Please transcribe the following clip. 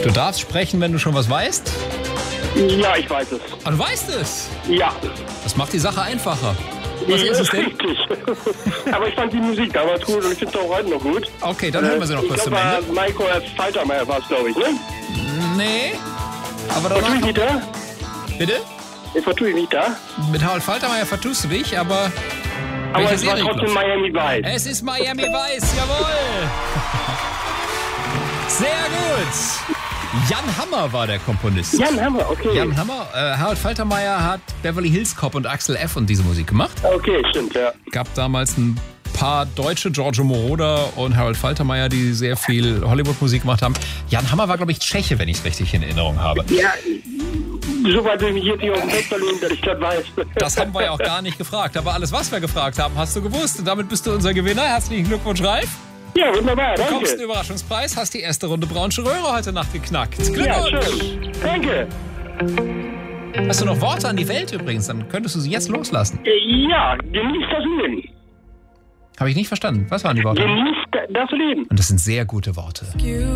Du darfst sprechen, wenn du schon was weißt. Ja, ich weiß es. Ah, du weißt es. Ja. Das macht die Sache einfacher. Was ist es denn? Richtig. Aber ich fand die Musik damals gut und ich finde es auch heute noch gut. Okay, dann hören wir sie noch kurz zum Ende. Michael Faltermeier war es, glaube ich, ne? Nee. Aber Vertue ich danach... nicht da? Bitte? Ich vertue ich nicht da? Mit Harald Faltermeier vertust du dich, aber... Aber welche es war Serie trotzdem glaubst du? Miami Vice. Es ist Miami Vice, jawohl! Sehr gut! Jan Hammer war der Komponist. Jan Hammer, okay. Jan Hammer. Harald Faltermeier hat Beverly Hills Cop und Axel F. und diese Musik gemacht. Okay, stimmt, ja. Gab damals ein paar Deutsche, Giorgio Moroder und Harald Faltermeier, die sehr viel Hollywood-Musik gemacht haben. Jan Hammer war, glaube ich, Tscheche, wenn ich es richtig in Erinnerung habe. Ja, so weit will ich mich jetzt nicht auf den Fenster legen, dass ich das weiß. Das haben wir ja auch gar nicht gefragt. Aber alles, was wir gefragt haben, hast du gewusst. Und damit bist du unser Gewinner. Herzlichen Glückwunsch, Ralf. Ja, wunderbar, Du bekommst einen danke. Überraschungspreis, hast die erste Runde Braunsche Röhre heute Nacht geknackt. Ja, Glückwunsch! schön. Danke. Hast du noch Worte an die Welt übrigens? Dann könntest du sie jetzt loslassen. Ja, genießt das Leben. Habe ich nicht verstanden. Was waren die Worte? Genießt das Leben. Und das sind sehr gute Worte.